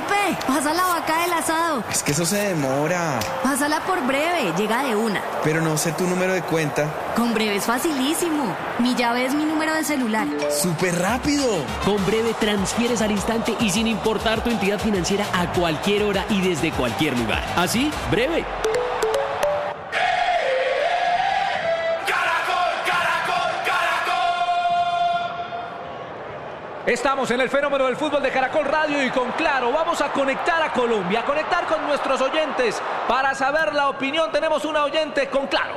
Felipe, pasa la vaca del asado. Es que eso se demora. Pásala por Breve, llega de una. Pero no sé tu número de cuenta. Con Breve es facilísimo. Mi llave es mi número de celular. ¡Súper rápido! Con Breve transfieres al instante y sin importar tu entidad financiera a cualquier hora y desde cualquier lugar. Así, Breve. Estamos en el fenómeno del fútbol de Caracol Radio y con Claro vamos a conectar a Colombia, a conectar con nuestros oyentes para saber la opinión. Tenemos una oyente con Claro.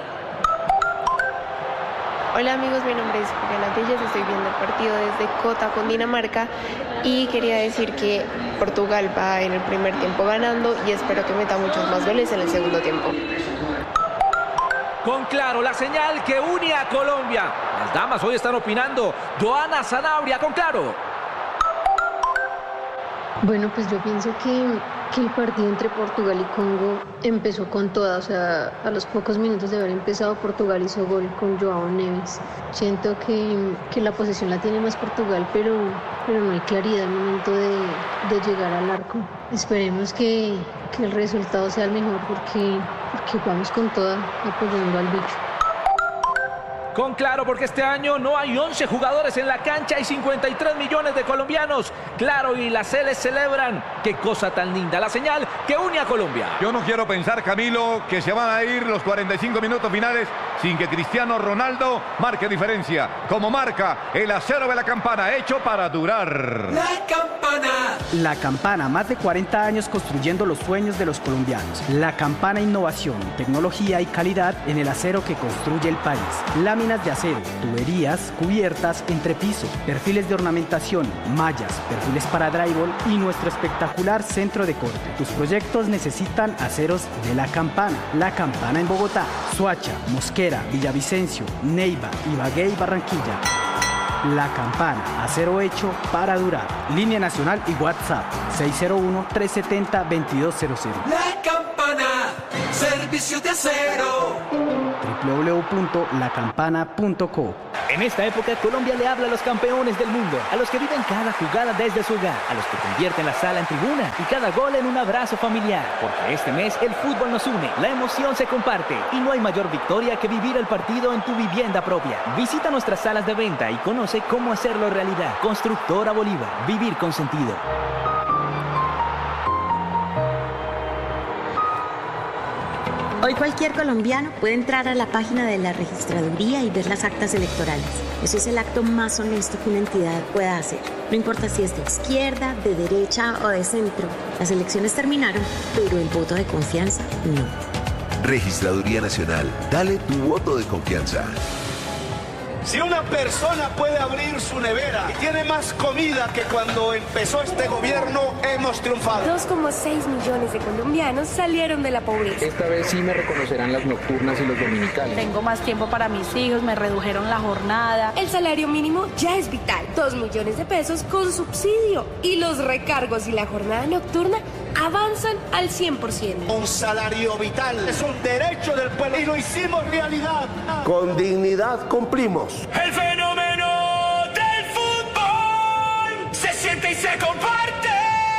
Hola amigos, mi nombre es Juliana Telles, estoy viendo el partido desde Cota con Dinamarca y quería decir que Portugal va en el primer tiempo ganando y espero que meta muchos más goles en el segundo tiempo. Con Claro, la señal que une a Colombia. Las damas hoy están opinando. Joana Sanabria, con Claro. Bueno, pues yo pienso que el partido entre Portugal y Congo empezó con toda, o sea, a los pocos minutos de haber empezado Portugal hizo gol con João Neves. Siento que la posesión la tiene más Portugal, pero no hay claridad al momento de llegar al arco. Esperemos que el resultado sea el mejor porque vamos con toda apoyando al bicho. Con Claro, porque este año no hay 11 jugadores en la cancha, hay 53 millones de colombianos. Claro, y las Celes celebran. Qué cosa tan linda, la señal que une a Colombia. Yo no quiero pensar, Camilo, que se van a ir los 45 minutos finales sin que Cristiano Ronaldo marque diferencia. Como marca el acero de la campana, hecho para durar. La Campana. La Campana, más de 40 años construyendo los sueños de los colombianos. La Campana, innovación, tecnología y calidad en el acero que construye el país. Láminas de acero, tuberías, cubiertas, entrepiso, perfiles de ornamentación, mallas, perfiles para drywall y nuestro espectacular centro de corte. Tus proyectos necesitan aceros de La Campana. La Campana en Bogotá, Soacha, Mosquera, Villavicencio, Neiva, Ibagué y Barranquilla. La Campana, acero hecho para durar. Línea nacional y WhatsApp 601-370-2200. La Campana, servicio de acero. www.lacampana.co. En esta época, Colombia le habla a los campeones del mundo, a los que viven cada jugada desde su hogar, a los que convierten la sala en tribuna y cada gol en un abrazo familiar. Porque este mes el fútbol nos une, la emoción se comparte y no hay mayor victoria que vivir el partido en tu vivienda propia. Visita nuestras salas de venta y conoce cómo hacerlo realidad. Constructora Bolívar, vivir con sentido. Hoy cualquier colombiano puede entrar a la página de la registraduría y ver las actas electorales. Eso es el acto más honesto que una entidad pueda hacer. No importa si es de izquierda, de derecha o de centro. Las elecciones terminaron, pero el voto de confianza no. Registraduría Nacional. Dale tu voto de confianza. Si una persona puede abrir su nevera y tiene más comida que cuando empezó este gobierno, hemos triunfado. 2,6 millones de colombianos salieron de la pobreza. Esta vez sí me reconocerán las nocturnas y los dominicales. Tengo más tiempo para mis hijos, me redujeron la jornada. El salario mínimo ya es vital. 2 millones de pesos con subsidio. Y los recargos y la jornada nocturna avanzan al 100%. Un salario vital es un derecho del pueblo y lo hicimos realidad. Con dignidad cumplimos. El fenómeno del fútbol se siente y se comparte.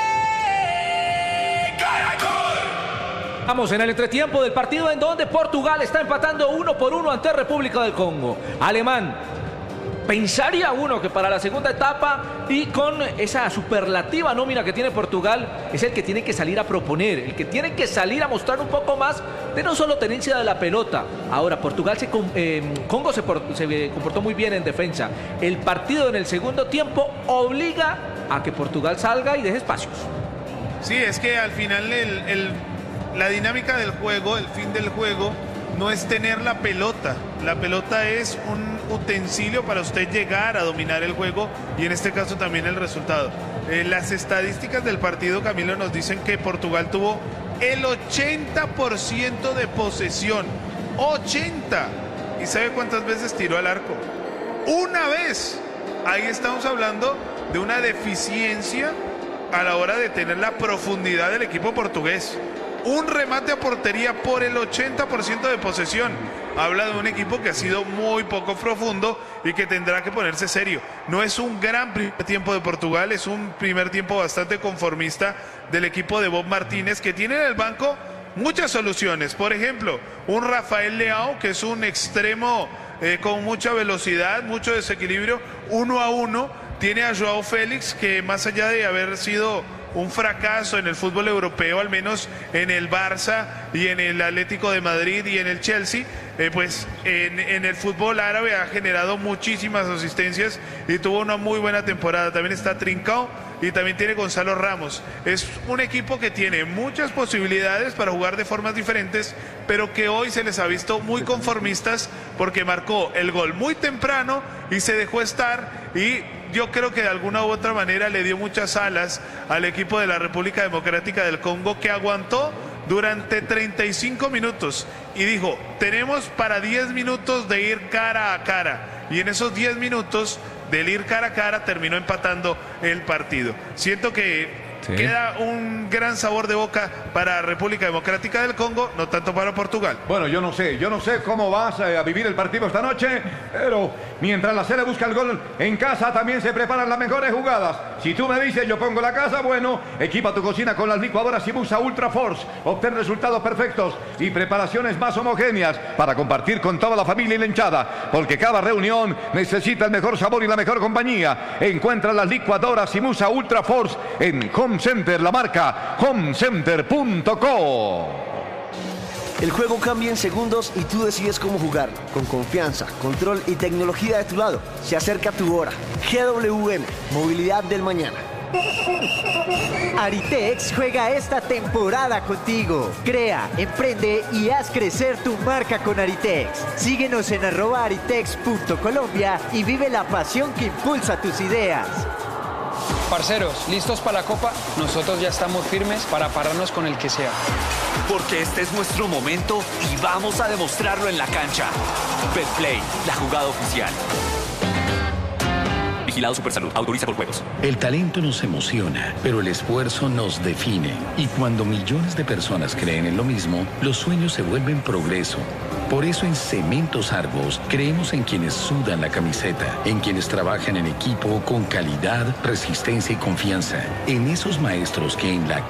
Caracol. Vamos en el entretiempo del partido en donde Portugal está empatando 1-1 ante República del Congo. Alemán. Pensaría uno que para la segunda etapa y con esa superlativa nómina que tiene Portugal es el que tiene que salir a proponer, el que tiene que salir a mostrar un poco más de no solo tenencia de la pelota. Ahora, Congo se comportó muy bien en defensa. El partido en el segundo tiempo obliga a que Portugal salga y deje espacios. Sí, es que al final la dinámica del juego, el fin del juego, no es tener la pelota. La pelota es un utensilio para usted llegar a dominar el juego y en este caso también el resultado. Las estadísticas del partido, Camilo, nos dicen que Portugal tuvo el 80% de posesión. 80. ¿Y sabe cuántas veces tiró al arco? Una vez. Ahí estamos hablando de una deficiencia a la hora de tener la profundidad del equipo portugués. Un remate a portería por el 80% de posesión. habla de un equipo que ha sido muy poco profundo y que tendrá que ponerse serio. No es un gran primer tiempo de Portugal, es un primer tiempo bastante conformista del equipo de Bob Martínez, que tiene en el banco muchas soluciones. Por ejemplo, un Rafael Leao, que es un extremo con mucha velocidad, mucho desequilibrio, 1 a 1. Tiene a Joao Félix, que más allá de haber sido un fracaso en el fútbol europeo, al menos en el Barça y en el Atlético de Madrid y en el Chelsea, pues en el fútbol árabe ha generado muchísimas asistencias y tuvo una muy buena temporada. También está Trincao y también tiene Gonzalo Ramos. Es un equipo que tiene muchas posibilidades para jugar de formas diferentes, pero que hoy se les ha visto muy conformistas porque marcó el gol muy temprano y se dejó estar, y yo creo que de alguna u otra manera le dio muchas alas al equipo de la República Democrática del Congo, que aguantó durante 35 minutos y dijo, tenemos para 10 minutos de ir cara a cara, y en esos 10 minutos del ir cara a cara terminó empatando el partido. Siento que queda un gran sabor de boca para República Democrática del Congo, no tanto para Portugal. Bueno, yo no sé cómo vas a vivir el partido esta noche, pero mientras la Sele busca el gol en casa, también se preparan las mejores jugadas. Si tú me dices, yo pongo la casa, bueno, equipa tu cocina con las licuadoras Sibusa Ultra Force. Obtén resultados perfectos y preparaciones más homogéneas para compartir con toda la familia y la hinchada, porque cada reunión necesita el mejor sabor y la mejor compañía. Encuentra las licuadoras Sibusa Ultra Force en Home Center, la marca homecenter.co. El juego cambia en segundos y tú decides cómo jugar. Con confianza, control y tecnología de tu lado. Se acerca tu hora. GWM, movilidad del mañana. Aritex juega esta temporada contigo. Crea, emprende y haz crecer tu marca con Aritex. Síguenos en @aritex.colombia y vive la pasión que impulsa tus ideas. Parceros, ¿listos para la Copa? Nosotros ya estamos firmes para pararnos con el que sea. Porque este es nuestro momento y vamos a demostrarlo en la cancha. Betplay, la jugada oficial. Vigilado Supersalud. Autoriza por juegos. El talento nos emociona, pero el esfuerzo nos define. Y cuando millones de personas creen en lo mismo, los sueños se vuelven progreso. Por eso en Cementos Argos creemos en quienes sudan la camiseta, en quienes trabajan en equipo con calidad, resistencia y confianza, en esos maestros que en la